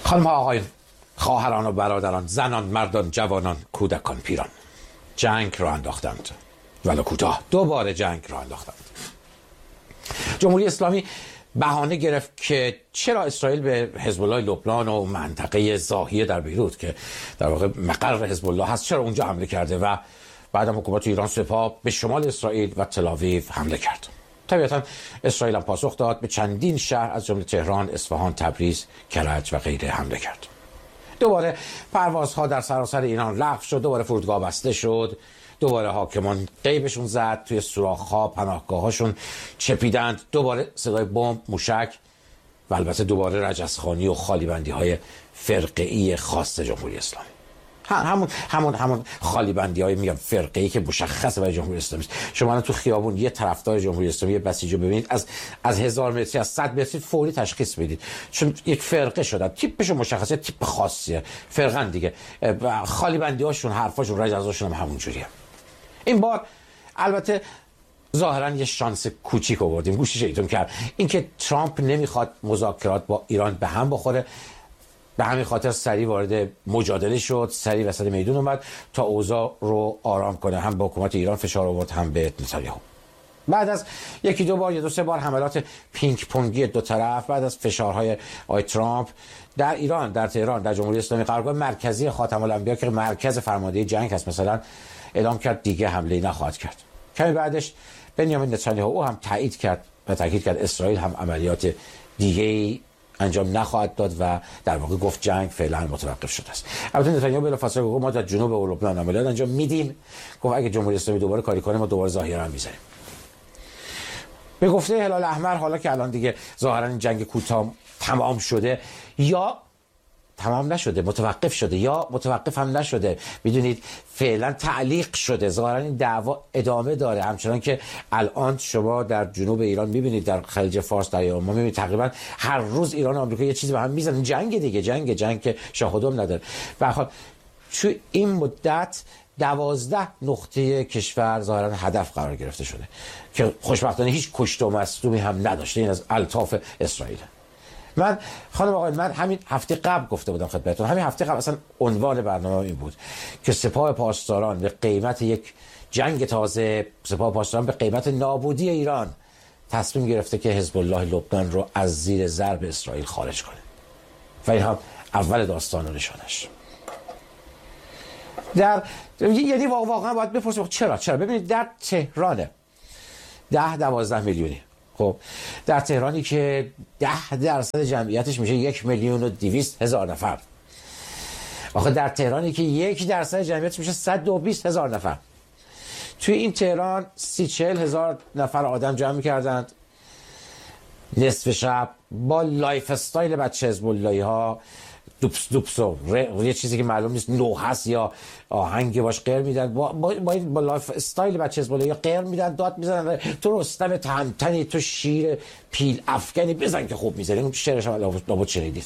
خانم ها آقایون، خواهران و برادران، زنان، مردان، جوانان، کودکان، پیران، جنگ را انداختند، ولو کوتاه دوباره جنگ را انداختند. جمهوری اسلامی بهانه گرفت که چرا اسرائیل به حزب الله لبنان و منطقه زاهیه در بیروت که در واقع مقر حزب الله هست، چرا اونجا حمله کرده و بعدم حکومت ایران سپاه به شمال اسرائیل و تل‌آویو حمله کرد. طبیعتا اسرائیل هم پاسخ داد، به چندین شهر از جمله تهران، اصفهان، تبریز، کرج و غیره حمله کرد. دوباره پروازها در سراسر ایران لغو شد، دوباره فرودگاه بسته شد، دوباره حاکمان غیبشون زد، توی سوراخ‌ها پناهگاه‌هاشون چپیدند، دوباره صدای بمب، موشک و البته دوباره رجزخوانی و خالیبندی‌های فرقه‌ای خاص جمهوری اسلامی. همون خالیبندی‌های میگم فرقه‌ای که مشخصه برای جمهوری اسلامی است. شما تو خیابون یه طرفدار جمهوری اسلامی یه بسیجو ببینید، از 1000 متری، از 100 متری فوری تشخیص بدید، چون یک فرقه شدن، تیپش مشخصه، تیپ خاصیه، فرقن دیگه، خالیبندی‌هاشون، حرفاشون، رجزاشون هم همون جوریه. این بار البته ظاهرا یه شانس کوچیک آوردیم، گوشی شیطون کرد، اینکه ترامپ نمیخواد مذاکرات با ایران به هم بخوره، به همین خاطر سریع وارد مجادله شد، سریع وسط میدون اومد تا اوضاع رو آرام کنه، هم به حکومت ایران فشار آورد، هم به نتانیاهو. بعد از یکی دو بار یا دو سه بار حملات پینگ پونگی دو طرف، بعد از فشارهای آقای ترامپ در ایران، در تهران، در جمهوری اسلامی، قرارگاه مرکزی خاتم الانبیا که مرکز فرماندهی جنگ هست مثلا، اعلام کرد دیگه حمله نخواهد کرد. کمی بعدش بنیامین نتانیاهو هم تایید کرد و تاکید کرد اسرائیل هم عملیات دیگه انجام نخواهد داد و در واقع گفت جنگ فعلا متوقف شده است. البته نتانیاهو بلافاصله گفت ما در جنوب لبنان عملیات انجام میدیم، گفت اگه جمهوری اسلامی دوباره کاری کنه ما دوباره ظاهرا هم میذاریم. به گفته هلال احمر، حالا که الان دیگه ظاهرا این جنگ کوتاه تمام شده یا تمام نشده، متوقف شده یا متوقف هم نشده، میدونید فعلا تعلیق شده، ظاهرا این دعوا ادامه داره، همچنان که الان شما در جنوب ایران میبینید، در خلیج فارس، در عمان میبینید تقریبا هر روز ایران و آمریکا یه چیزی به هم میزنن، جنگ دیگه، جنگ که شاه و دم نداره. به هر حال تو این مدت 12 نقطه کشور ظاهرا هدف قرار گرفته شده که خوشبختانه هیچ کشته و مصدومی هم نداشته. این از الطاف اسرائیل. من خانم آقای، من همین هفته قبل گفته بودم خدمتتون، همین هفته قبل اصلا عنوان برنامه این بود که سپاه پاسداران به قیمت یک جنگ تازه، سپاه پاسداران به قیمت نابودی ایران تصمیم گرفته که حزب الله لبنان رو از زیر ضرب اسرائیل خارج کنه و این هم اول داستان و نشانش. یعنی واقعا باید بپرسیم چرا ببینید در تهران 10-12 میلیونی، خب در تهرانی که 10% جمعیتش میشه 1,200,000 نفر، آخه در تهرانی که 1% جمعیتش میشه 120,000 نفر، توی این تهران 30-40,000 نفر آدم جمع میکردند نصف شب با لایف استایل بچه حزب اللهی ها، دوپس و یه چیزی که معلوم نیست نو هست یا آهنگ باش غیر میدن، با لایف استایل بچه حزب اللهی غیر میدن، داد میزنن تو رستم تهمتنی، تو شیر پیل افکنی، بزن که خوب میزنی. اون شعرش هم لابد شنیدید.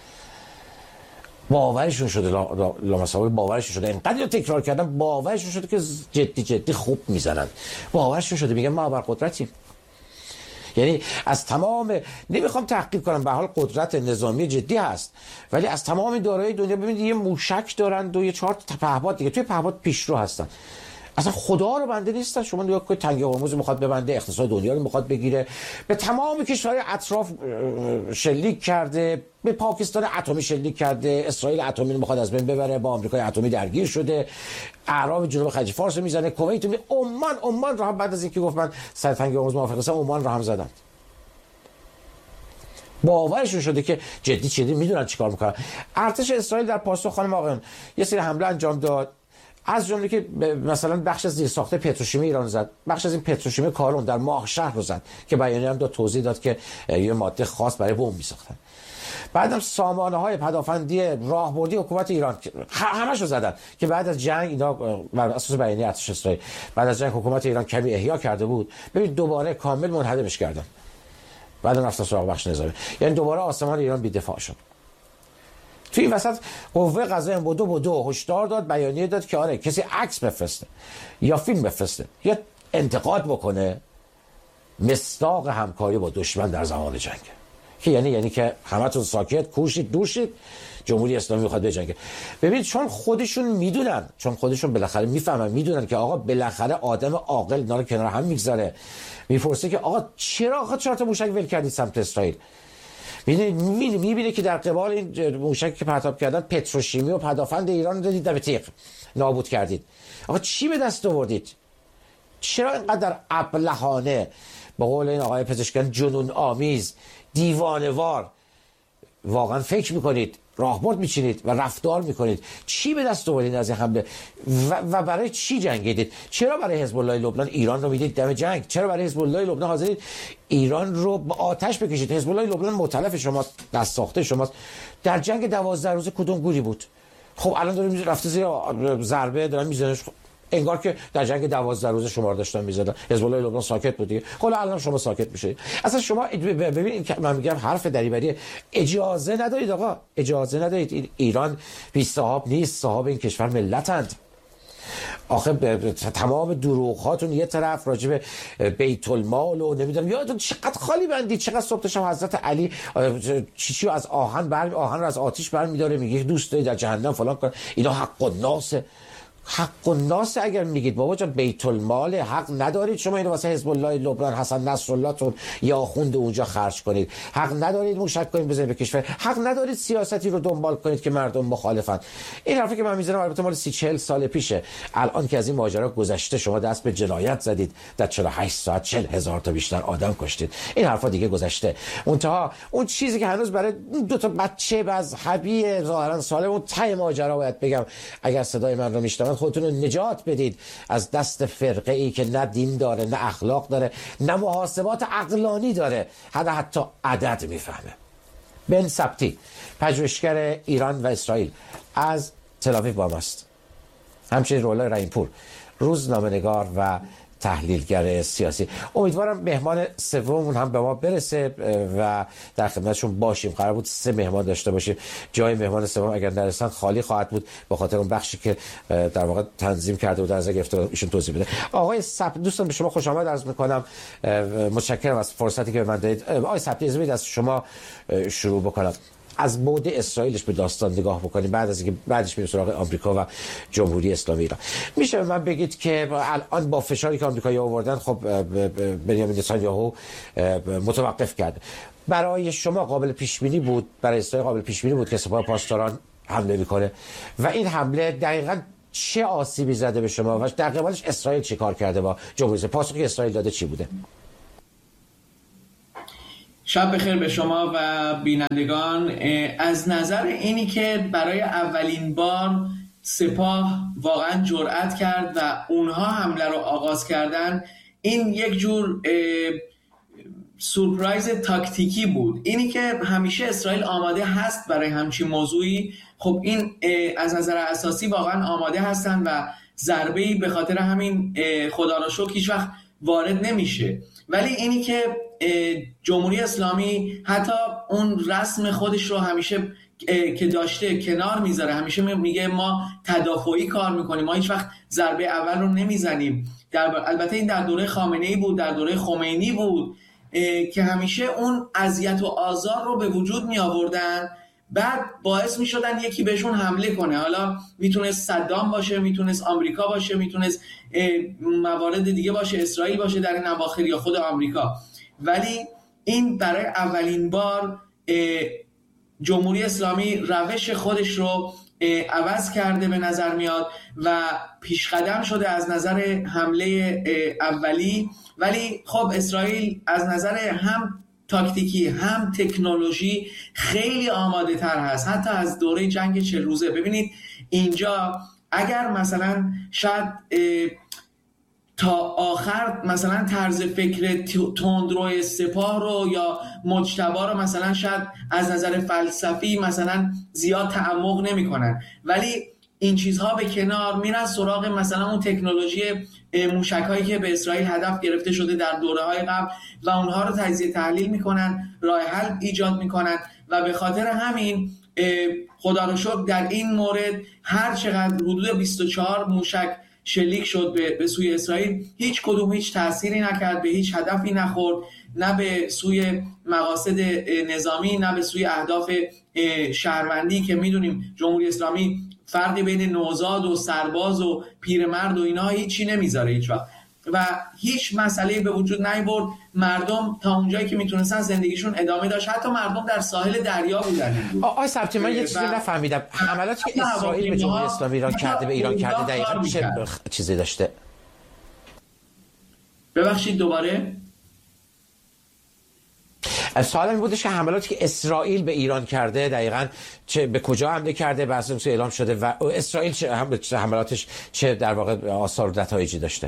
باورشون شده، لامصباحی باورشون شده، اینقدر تکرار کردن باورشون شده که جدی خوب میزنن، باورشون شده، میگن ما ابرقدرتیم. یعنی از تمام، نمیخوام تحقیر کنم، به حال قدرت نظامی جدی هست، ولی از تمام دارایی دنیا ببینید یه موشک دارن و یه 4 پهپاد دیگه، توی پهپاد پیشرو هستن، اصلا خدا رو بنده نیستن. شما نگاه کنید تنگه هرمز میخواد ببنده، اقتصاد دنیا رو میخواد بگیره، به تمام کشورهای اطراف شلیک کرده، به پاکستان اتمی شلیک کرده، اسرائیل اتمی رو میخواد از بین ببره، با آمریکای اتمی درگیر شده، اعراب جنوب خلیج فارس میزنه، کویت، عمان رو هم بعد از اینکه گفت من سر تنگه هرمز موافق هستم، عمان رو هم زدن. باورشون شده که جدی میدونن چیکار میکنن. ارتش اسرائیل در پاسخ خانم آقایان یه سری حمله انجام داد، از جمله که مثلا بخش از زیرساخت پتروشیمی ایران زد، بخش از این پتروشیمی کارون در ماه شهر رو زد که بیانیه هم توضیح داد که یه ماده خاص برای بمب میساختن. بعدم سامانه های پدافندی راهبردی حکومت ایران همش رو زدن که بعد از جنگ اینا بر اساس بیانیه ارتش اسرائیل بعد از جنگ حکومت ایران کمی احیا کرده بود، ببین دوباره کامل منهدمش کردن، بعد رفتن سراغ بخش نظامی، یعنی دوباره آسمان ایران بی‌دفاع شد. توی این وسط قوه قضاییه بدو هشدار داد، بیانیه داد که آره کسی عکس بفرسته یا فیلم بفرسته یا انتقاد بکنه، مصداق همکاری با دشمن در زمان جنگ. که یعنی که همتون ساکت، کوشید، دوشید، جمهوری اسلامی میخواد بجنگه. ببینید چون خودشون بالاخره میفهمن، میدونن که آقا بالاخره آدم عاقل اینا رو کنار هم میگذاره، میپرسه که آقا چرا 4 تا موشک ول کردید سمت اسرائیل؟ میبینه که در قبال این موشک که پرتاب کردن پتروشیمی و پدافند ایران دادید دم تیغ نابود کردید. آقا چی به دست آوردید؟ چرا اینقدر ابلهانه، به قول این آقای پزشکیان جنون آمیز، دیوانه‌وار واقعا فکر میکنید، راهبرد میچینید و رفتار میکنید؟ چی به دست آوردید از این حمله و برای چی جنگیدید؟ چرا برای حزب الله لبنان ایران رو میدید دم جنگ؟ چرا برای حزب الله لبنان حاضرید ایران رو به آتش بکشید؟ حزب الله لبنان مؤتلف شماست، دست ساخته شماست. در جنگ 12 روزه کدوم گوری بود؟ خب الان داره رفته زیر ضربه، دارن میزنش، انگار که در جنگ 12 روزه شما رو داشتن میزدن. حزب الله لبنان ساکت بود دیگه، خب الان شما ساکت میشید. اصلا شما ببینید که من میگم حرف دریوری، اجازه ندارید آقا، اجازه ندارید. ایران بی صاحب نیست، صاحب این کشور ملتند. آخه تمام دروغ‌هاتون یه طرف راجع به بیت المال و نمیدونم یادتون چقدر خالی بندید، چقدر صبح شب حضرت علی چیچیو از آهن رو از آتش برمی‌داره، میگه دوست داری در جهنم فلان کن. اینا حق الناس، حق الناس. اگر میگید بابا جان بیت المال، حق ندارید شما اینو واسه حزب الله لبنان حسن نصرالله تون یا آخوند اونجا خرج کنید. حق ندارید موشک کنید بزنید به کشور. حق ندارید سیاستی رو دنبال کنید که مردم مخالفن. این حرفی که من میزنم البته مال 30-40 سال پیشه. الان که از این ماجرا گذشته، شما دست به جنایت زدید، در 48 ساعت 40,000 تا بیشتر آدم کشتید. این حرفا دیگه گذشته. منتها اون چیزی که هنوز برای 2 تا بچه از حبی ظاهرا سالم اون ته ماجرا باید بگم، اگر صدای من رو میشنون خودتون رو نجات بدید از دست فرقه ای که نه دین داره، نه اخلاق داره، نه محاسبات عقلانی داره، حتی عدد میفهمه. بن سبتی، پژوهشگر ایران و اسرائیل، از تل‌آویو با ماست. همچنین رولا رحیم‌پور، روزنامه‌نگار و تحلیلگر سیاسی. امیدوارم مهمان سوممون هم به ما برسه و در خدمتشون باشیم. قرار بود 3 مهمان داشته باشیم، جای مهمان سوم اگر نرسن خالی خواهد بود به خاطر اون بخشی که در واقع تنظیم کرده بودن از گرفتار ایشون توضیح بده. آقای سبتی، دوستان به شما خوش آمد عرض می‌کنم. متشکرم از فرصتی که به من دادید. آقای سبتی، اجازه بدید از شما شروع بکنم. از بعد اسرائیلش به داستان نگاه بکنیم، بعد از اینکه بعدش میریم سراغ آمریکا و جمهوری اسلامی ایران. میشه من بگید که الان با فشاری که آمریکایی آوردن، خب بنیامین نتانیاهو متوقف کرد. برای شما قابل پیش بینی بود، برای اسرائیل قابل پیش بینی بود که سپاه پاسداران حمله میکنه و این حمله دقیقاً چه آسیبی زده به شما و در قبالش اسرائیل چه کار کرده با جمهوری؟ پاسخی اسرائیل داده چی بوده؟ شب بخیر به شما و بینندگان. از نظر اینی که برای اولین بار سپاه واقعا جرأت کرد و اونها حمله رو آغاز کردن، این یک جور سورپرایز تاکتیکی بود. اینی که همیشه اسرائیل آماده هست برای همچین موضوعی، خب این از نظر اساسی واقعا آماده هستن و ضربه‌ای به خاطر همین خدا را شکر هیچ وقت وارد نمیشه. ولی اینی که جمهوری اسلامی حتی اون رسم خودش رو همیشه که داشته کنار میذاره، همیشه میگه ما تدافعی کار میکنیم، ما هیچ وقت ضربه اول رو نمیزنیم. البته این در دوره خامنه‌ای بود، در دوره خمینی بود که همیشه اون اذیت و آزار رو به وجود می آوردن، بعد باعث می شدن یکی بهشون حمله کنه. حالا میتونست صدام باشه، میتونست آمریکا باشه، میتونست موارد دیگه باشه، اسرائیل باشه در این اواخر یا خود آمریکا. ولی این برای اولین بار جمهوری اسلامی روش خودش رو عوض کرده به نظر میاد و پیشقدم شده از نظر حمله اولی. ولی خب اسرائیل از نظر هم تاکتیکی هم تکنولوژی خیلی آماده تر هست، حتی از دوره جنگ 40 روزه. ببینید اینجا اگر مثلا شاید تا آخر مثلا طرز فکر تندرو سپاه رو یا مجتبی رو مثلا شاید از نظر فلسفی مثلا زیاد تعمق نمی کنن، ولی این چیزها به کنار میرن سراغ مثلا اون تکنولوژی موشک‌هایی که به اسرائیل هدف گرفته شده در دوره‌های قبل و اونها رو تجزیه تحلیل میکنن، راه حل ایجاد میکنن و به خاطر همین خدا رو شکر در این مورد هر چقدر حدود 24 موشک شلیک شد به سوی اسرائیل، هیچ کدوم هیچ تأثیری نکرد، به هیچ هدفی نخورد، نه به سوی مقاصد نظامی نه به سوی اهداف شهروندی که میدونیم جمهوری اسلامی فرقی بین نوزاد و سرباز و پیرمرد و اینا هیچی نمیذاره هیچ وقت و هیچ مسئله‌ای به وجود نیاورد. مردم تا اونجایی که میتونستن زندگیشون ادامه داشت، حتی مردم در ساحل دریا بودن. آقای سبتی من یه چیزی نفهمیدم، حملاتی که اسرائیل به جمهوری اسلامی ایران کرده، به ایران کرده، دقیقاً چه چیزی داشته؟ ببخشید دوباره سوال این بودش که حملاتی که اسرائیل به ایران کرده دقیقاً چه به کجا حمله کرده، بعضی اعلام شده و اسرائیل چه حملاتش چه در واقع آثار و نتایجی داشته؟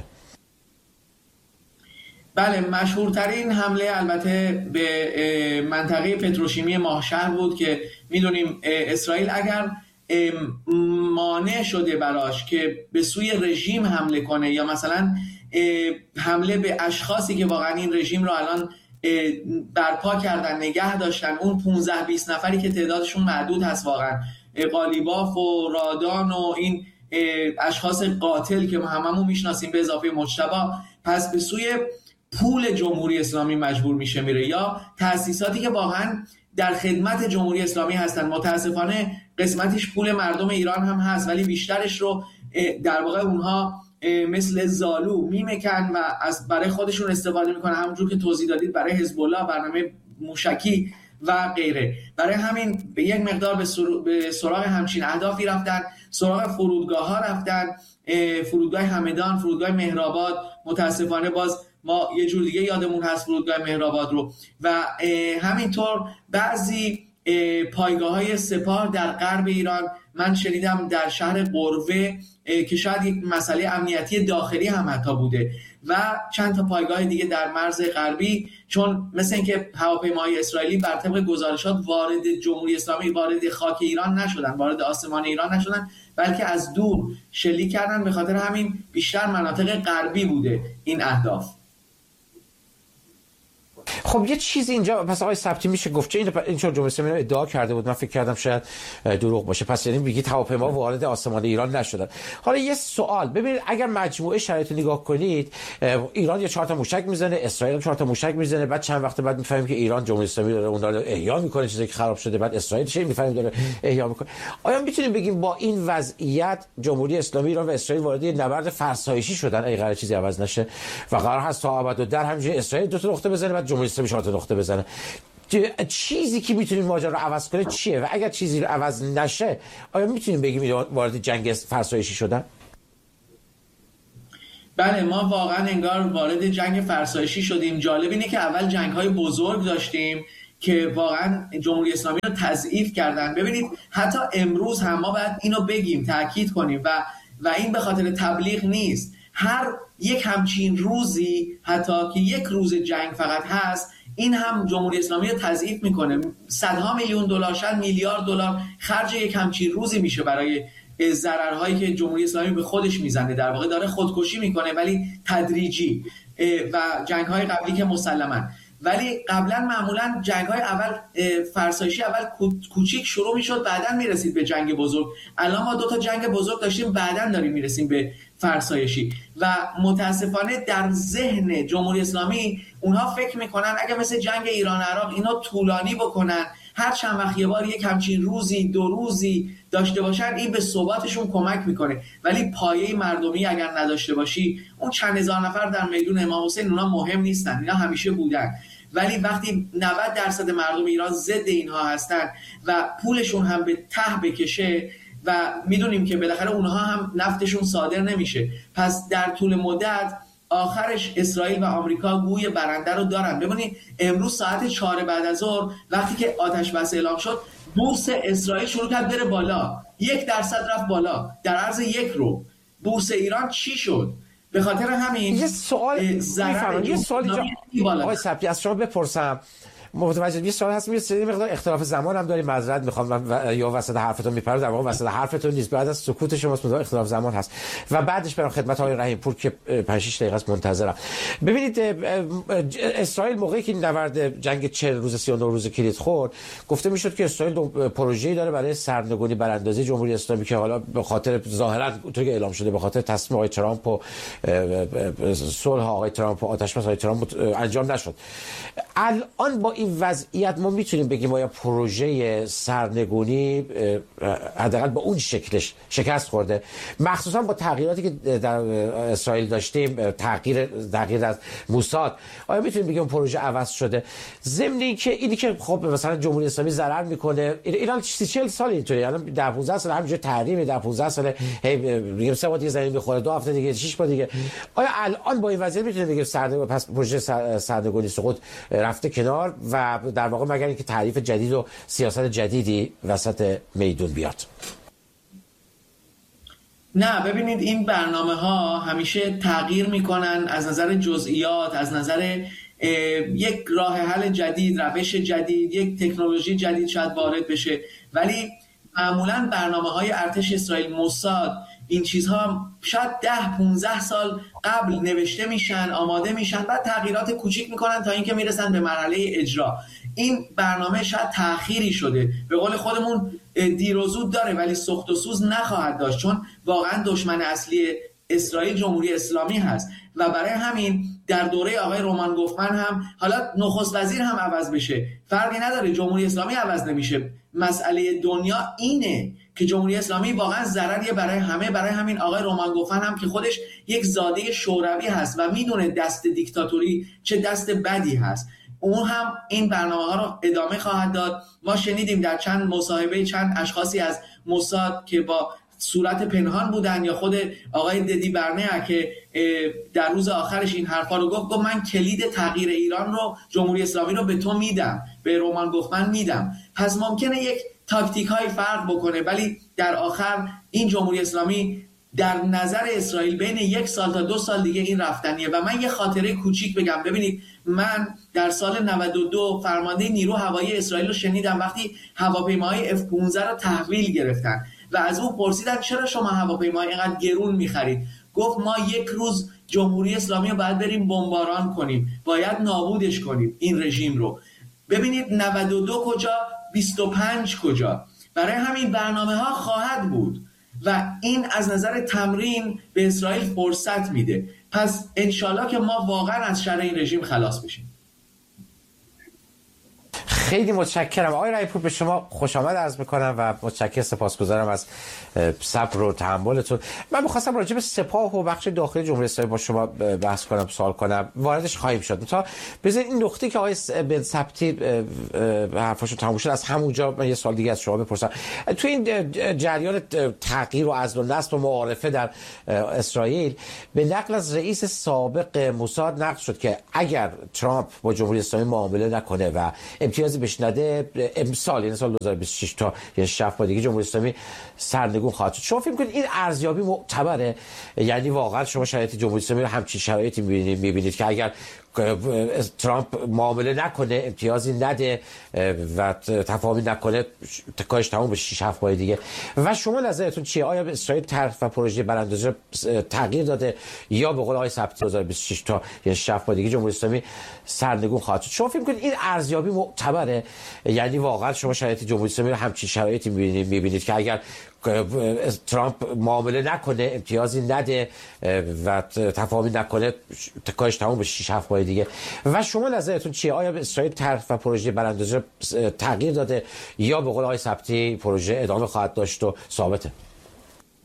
بله، مشهورترین حمله البته به منطقه پتروشیمی ماهشهر بود که میدونیم اسرائیل اگر مانع شده براش که به سوی رژیم حمله کنه یا مثلا حمله به اشخاصی که واقعا این رژیم رو الان برپا کردن نگه داشتن، اون 15-20 نفری که تعدادشون محدود هست واقعا، قالیباف و رادان و این اشخاص قاتل که هممون میشناسیم به اضافه مجتبی، پس به سوی پول جمهوری اسلامی مجبور میشه میره یا تأسیساتی که واقعا در خدمت جمهوری اسلامی هستن. متاسفانه قسمتش پول مردم ایران هم هست ولی بیشترش رو در واقع اونها مثل زالو میمکن و از برای خودشون استفاده میکنن، همونجور که توضیح دادید برای حزب الله، برنامه موشکی و غیره. برای همین به یک مقدار به سراغ همچین اهدافی رفتن، سراغ فرودگاه ها رفتن، فرودگاه همدان، فرودگاه مهرآباد. متاسفانه باز ما یه جور دیگه یادمون هست فرودگاه مهرآباد رو و همینطور بعضی پایگاه‌های سپاه در غرب ایران. من شنیدم در شهر قروه که شاید یک مسئله امنیتی داخلی هم حتی بوده و چند تا پایگاه دیگه در مرز غربی، چون مثل اینکه هواپیماهای اسرائیلی بر طبق گزارشات وارد جمهوری اسلامی، وارد خاک ایران نشدن، وارد آسمان ایران نشدن، بلکه از دور شلیک کردن. به خاطر همین بیشتر مناطق غربی بوده این اهداف. خب یه چیزی اینجا پس آقای سبتی میشه گفت چه این چون جمهوری اسلامی ادعا کرده بود، من فکر کردم شاید دروغ باشه، پس یعنی میگید هواپیما وارد آسمان ایران نشدن. حالا یه سوال، ببینید اگر مجموعه شرایط نگاه کنید، ایران یه 4 تا موشک میزنه، اسرائیل 4 تا موشک میزنه، بعد چند وقت بعد میفهمیم که ایران جمهوری اسلامی داره اون رو احیا میکنه، چیزی که خراب شده، بعد اسرائیل چه میفهمیم داره احیا میکنه. آیا میتونیم بگیم با این وضعیت جمهوری اسلامی ایران و اسرائیل وارد یه نبرد فرسایشی شدن اگه قرار چیزی عوض نشه و قرار هست تا ابد همینجوری اسرائیل 2 تا نقطه بزنه بعد جمهوری اسلامی 4 تا نقطه بزنه؟ چیزی که میتونیم ماجرا رو عوض کنه چیه و اگر چیزی رو عوض نشه آیا میتونیم بگیم وارد جنگ فرسایشی شدن؟ بله، ما واقعا انگار وارد جنگ فرسایشی شدیم. جالب اینه که اول جنگ‌های بزرگ داشتیم که واقعا جمهوری اسلامی رو تضعیف کردن. ببینید حتی امروز هم ما باید اینو بگیم، تاکید کنیم و این به خاطر تبلیغ نیست. هر یک همچین روزی، حتی که یک روز جنگ فقط هست، این هم جمهوری اسلامی رو تضعیف میکنه. صدها میلیون دلار، شاید میلیارد دلار خرج یک همچین روزی میشه برای ضررهایی که جمهوری اسلامی به خودش میزنه. در واقع داره خودکشی میکنه ولی تدریجی، و جنگ‌های قبلی که مسلماً، ولی قبلا معمولا جنگ‌های اول فرسایشی اول کوچیک شروع میشد بعداً میرسید به جنگ بزرگ. الان ما 2 تا جنگ بزرگ داشتیم بعداً داریم میرسیم به فرسایشی و متاسفانه در ذهن جمهوری اسلامی اونها فکر میکنن اگه مثل جنگ ایران عراق اینا طولانی بکنن، هر چند وقت یه بار یک همچین روزی 2 روزی داشته باشن، این به ثباتشون کمک میکنه. ولی پایه مردمی اگر نداشته باشی، اون چند هزار نفر در میدون امام حسین اونا مهم نیستن، اینا همیشه بودن. ولی وقتی 90% مردم ایران ضد اینها هستن و پولشون هم به ته بکشه و میدونیم که بالاخره اونها هم نفتشون صادر نمیشه، پس در طول مدت آخرش اسرائیل و آمریکا گوی برنده رو دارن. ببینید امروز ساعت 4 بعد از ظهر وقتی که آتش بس اعلام شد، بورس اسرائیل شروع کرد بره بالا، 1% رفت بالا در عرض 1 رو. بورس ایران چی شد؟ به خاطر همین یه سوال اینجا آقای سبتی از شما بپرسم، متوجه یه سوال هست، یه مقدار اختلاف زمان هم داریم، معذرت میخوام یا وسط حرفتون میپرم، در واقع وسط حرفتون نیست، بعد از سکوت شما مقدار اختلاف زمان هست و بعدش برام خدمت آقای رحیم پور که 5-6 دقیقه است منتظرم. ببینید اسرائیل موقعی که نبرد جنگ 40 روز 39 روز کلید خورد، گفته میشد که اسرائیل پروژه‌ای داره برای سرنگونی براندازی جمهوری اسلامی که حالا به خاطر ظاهرا اونطوری که اعلام شده به خاطر تصمیم آقای ترامپ و صلح آقای ترامپ و آتشبس آقای ترامپ انجام نشد. الان با این وضعیت ما میتونیم بگیم آیا پروژه سرنگونی حداقل با اون شکلش شکست خورده، مخصوصا با تغییراتی که در اسرائیل داشتیم، تغییر از موساد، آیا میتونیم بگیم پروژه عوض شده؟ ضمن اینی که خب مثلا جمهوری اسلامی ضرر میکنه، ایران 40 سال اینطوری، الان 10-15 سال همینجوری تحریم، 10-15 سال میگیم 3 بار دیگه زمین میخوره، 2 هفته دیگه 6 بار دیگه. آیا الان با این وضعیت میتونیم بگیم پس پروژه سرنگونی سقوط رفته کنار و در واقع مگر اینکه تعریف جدید و سیاست جدیدی وسط میدون بیاد؟ نه، ببینید این برنامه ها همیشه تغییر میکنن از نظر جزئیات، از نظر یک راه حل جدید، روش جدید، یک تکنولوژی جدید شاید وارد بشه، ولی معمولا برنامه‌های ارتش اسرائیل، موساد، این چیزها شاید 10-15 سال قبل نوشته میشن، آماده میشن، بعد تغییرات کوچیک میکنن تا اینکه میرسن به مرحله اجرا. این برنامه شاید تأخیری شده، به قول خودمون دیر و زود داره ولی سخت و سوز نخواهد داشت، چون واقعا دشمن اصلی اسرائیل جمهوری اسلامی هست و برای همین در دوره آقای رومان گوفمن هم حالا نخست وزیر هم عوض بشه فرقی نداره، جمهوری اسلامی عوض نمیشه. مسئله دنیا اینه که جمهوری اسلامی واقعا ضرریه برای همه. برای همین آقای رومان گوفمن هم که خودش یک زاده شوروی هست و میدونه دست دیکتاتوری چه دست بدی هست، اون هم این برنامه ها رو ادامه خواهد داد. ما شنیدیم در چند مصاحبه چند اشخاصی از موساد که با صورت پنهان بودن یا خود آقای ددی برنه که در روز آخرش این حرفا رو گفت من کلید تغییر ایران رو، جمهوری اسلامی رو به تو میدم، به رومان گوفمن میدم. پس ممکنه یک تاکتیک های فرق بکنه ولی در آخر این جمهوری اسلامی در نظر اسرائیل بین 1 سال تا 2 سال دیگه این رفتنیه. و من یه خاطره کوچیک بگم. ببینید من در سال 92 فرمانده نیرو هوایی اسرائیل رو شنیدم وقتی هواپیماهای F-15 رو تحویل گرفتن و از او پرسیدن چرا شما هواپیمای اینقدر گرون می‌خرید؟ گفت ما 1 روز جمهوری اسلامی رو باید بریم بمباران کنیم، باید نابودش کنیم این رژیم رو. ببینید 92 کجا، 25 کجا. برای همین برنامه‌ها خواهد بود و این از نظر تمرین به اسرائیل فرصت میده. پس انشالله که ما واقعا از شر این رژیم خلاص بشیم. خیلی متشکرم آقای رحیم پور، به شما خوش آمد عرض میکنم و متشکرم، سپاسگزارم از صبر و تحملتون. من می‌خواستم راجع به سپاه و بخش داخلی جمهوری اسلامی با شما بحث کنم، سوال کنم، واردش خواهیم شد. تا بذارید این نقطه که آقای بن ثبتی حرفاشو تموم شد از همونجا من یه سوال دیگه از شما بپرسم. تو این جریان تغییر و عزل و نصب و معارفه در اسرائیل به نقل از رئیس سابق موساد نقل شد که اگر ترامپ با جمهوری اسلامی معامله نکنه و امتیازی بهش نده، امسال یعنی سال 2026 تا یه شف دیگه جمهوری اسلامی سرنگون خواهد شد. شما فکر می‌کنید این ارزیابی معتبره؟ یعنی واقعا شما شرایط جمهوری اسلامی رو همچین شرایطی می‌بینید که اگر ترامپ معامله نکنه، امتیازی نده و تفاهمی نکنه، کارش تموم بشه 6-7 ماه دیگه؟ و شما نظرتون چیه؟ آیا اسرائیل طرح و پروژه براندازی تغییر داده یا به قول آقای ثبتی 2026 تا یه 6 ماه دیگه جمهوری اسلامی سرنگون خواهد شد؟ شما فکر می‌کنید این ارزیابی معتبره؟ یعنی واقعا شما شرایط جمهوری اسلامی رو همچین شرایطی می‌بینید که اگر ترامپ معامله نکنه، امتیازی نده و تفاهمی نکنه، کارش تموم بشه 6-7 ماه دیگه؟ و شما نظرتون چیه؟ آیا اسرائیل طرح و پروژه براندازی تغییر داده یا به قول آقای ثبتی پروژه ادامه خواهد داشت و ثابته؟